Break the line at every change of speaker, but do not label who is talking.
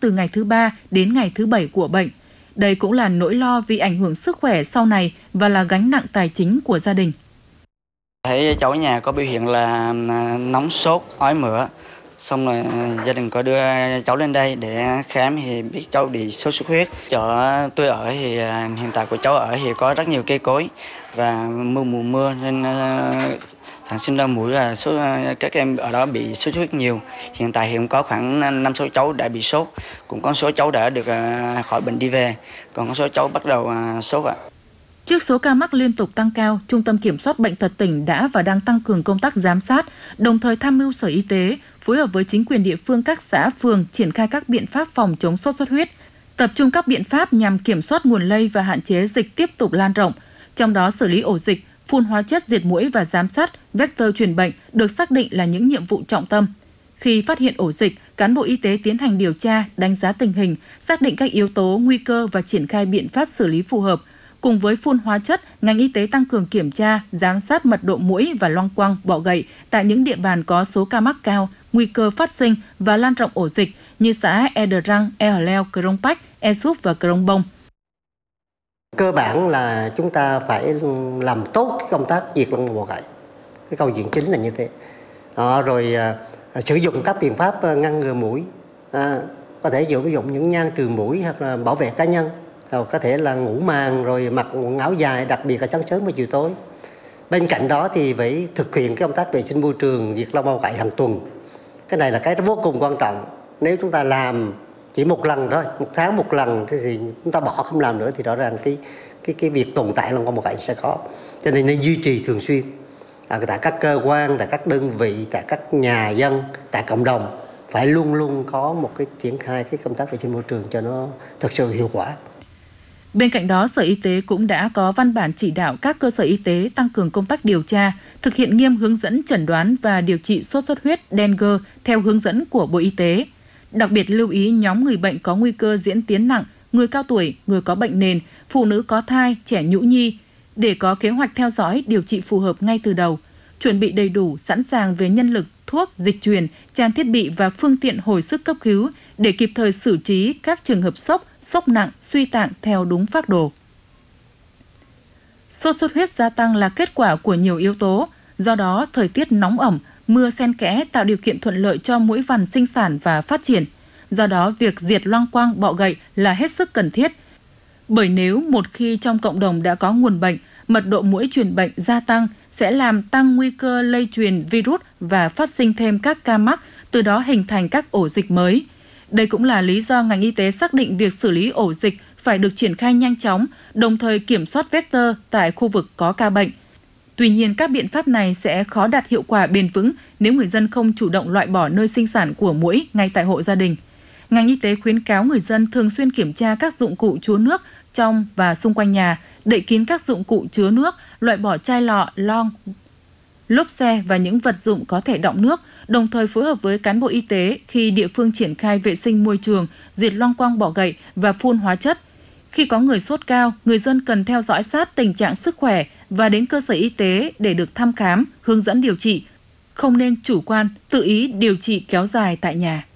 từ ngày thứ 3 đến ngày thứ 7 của bệnh. Đây cũng là nỗi lo vì ảnh hưởng sức khỏe sau này và là gánh nặng tài chính của gia đình.
Thấy cháu ở nhà có biểu hiện là nóng sốt, ói mửa. Xong rồi gia đình có đưa cháu lên đây để khám thì biết cháu bị sốt xuất huyết. Chỗ tôi ở thì hiện tại của cháu ở thì có rất nhiều cây cối và mùa mưa nên sản sinh ra mũi và các em ở đó bị sốt xuất huyết nhiều. Hiện tại hiện có khoảng 5-6 cháu đã bị sốt, cũng có số cháu đã được khỏi bệnh đi về, còn có số cháu bắt đầu sốt ạ.
Trước số ca mắc liên tục tăng cao, Trung tâm Kiểm soát Bệnh tật tỉnh đã và đang tăng cường công tác giám sát, đồng thời tham mưu Sở Y tế, phối hợp với chính quyền địa phương các xã, phường triển khai các biện pháp phòng chống sốt xuất huyết, tập trung các biện pháp nhằm kiểm soát nguồn lây và hạn chế dịch tiếp tục lan rộng. Trong đó xử lý ổ dịch, phun hóa chất diệt muỗi và giám sát vector truyền bệnh được xác định là những nhiệm vụ trọng tâm. Khi phát hiện ổ dịch, cán bộ y tế tiến hành điều tra, đánh giá tình hình, xác định các yếu tố nguy cơ và triển khai biện pháp xử lý phù hợp. Cùng với phun hóa chất, ngành y tế tăng cường kiểm tra, giám sát mật độ muỗi và loang quang, bọ gậy tại những địa bàn có số ca mắc cao, nguy cơ phát sinh và lan rộng ổ dịch như xã E Đờ Răng, E Hờ Leo, Crong Pach, E Súp và Crong Bông.
Cơ bản là chúng ta phải làm tốt công tác diệt loang quang bọ gậy. Cái câu chuyện chính là như thế. Rồi sử dụng các biện pháp ngăn ngừa muỗi, có thể sử dụng những nhang trừ muỗi hoặc là bảo vệ cá nhân. Có thể là ngủ màn rồi mặc áo dài, đặc biệt là sáng sớm và chiều tối. Bên cạnh đó thì phải thực hiện cái công tác vệ sinh môi trường, diệt loang quang bọ gậy hàng tuần. Cái này là cái vô cùng quan trọng. Nếu chúng ta làm chỉ một lần thôi, một tháng một lần thì chúng ta bỏ không làm nữa thì rõ ràng cái việc tồn tại loang quang bọ gậy sẽ có. Cho nên duy trì thường xuyên tại các cơ quan, tại các đơn vị, tại các nhà dân, tại cộng đồng phải luôn luôn có một cái triển khai cái công tác vệ sinh môi trường cho nó thực sự hiệu quả.
Bên cạnh đó, Sở Y tế cũng đã có văn bản chỉ đạo các cơ sở y tế tăng cường công tác điều tra, thực hiện nghiêm hướng dẫn chẩn đoán và điều trị sốt xuất huyết, dengue theo hướng dẫn của Bộ Y tế. Đặc biệt lưu ý nhóm người bệnh có nguy cơ diễn tiến nặng, người cao tuổi, người có bệnh nền, phụ nữ có thai, trẻ nhũ nhi, để có kế hoạch theo dõi, điều trị phù hợp ngay từ đầu, chuẩn bị đầy đủ, sẵn sàng về nhân lực, thuốc, dịch truyền, trang thiết bị và phương tiện hồi sức cấp cứu để kịp thời xử trí các trường hợp sốc nặng, suy tạng theo đúng phác đồ. Sốt xuất huyết gia tăng là kết quả của nhiều yếu tố, do đó thời tiết nóng ẩm, mưa xen kẽ tạo điều kiện thuận lợi cho muỗi vằn sinh sản và phát triển. Do đó, việc diệt loang quang bọ gậy là hết sức cần thiết. Bởi nếu một khi trong cộng đồng đã có nguồn bệnh, mật độ muỗi truyền bệnh gia tăng sẽ làm tăng nguy cơ lây truyền virus và phát sinh thêm các ca mắc, từ đó hình thành các ổ dịch mới. Đây cũng là lý do ngành y tế xác định việc xử lý ổ dịch phải được triển khai nhanh chóng, đồng thời kiểm soát vector tại khu vực có ca bệnh. Tuy nhiên, các biện pháp này sẽ khó đạt hiệu quả bền vững nếu người dân không chủ động loại bỏ nơi sinh sản của muỗi ngay tại hộ gia đình. Ngành y tế khuyến cáo người dân thường xuyên kiểm tra các dụng cụ chứa nước trong và xung quanh nhà, đậy kín các dụng cụ chứa nước, loại bỏ chai lọ, lon, lốp xe và những vật dụng có thể đọng nước, đồng thời phối hợp với cán bộ y tế khi địa phương triển khai vệ sinh môi trường, diệt loang quang bọ gậy và phun hóa chất. Khi có người sốt cao, người dân cần theo dõi sát tình trạng sức khỏe và đến cơ sở y tế để được thăm khám, hướng dẫn điều trị. Không nên chủ quan, tự ý điều trị kéo dài tại nhà.